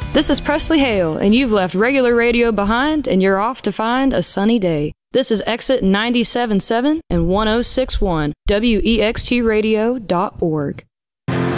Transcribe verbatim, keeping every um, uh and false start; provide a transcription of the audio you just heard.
This is Presley Hale, and you've left regular radio behind, and you're off to find a sunny day. This is Exit ninety-seven point seven and one oh six point one, W E X T radio dot org.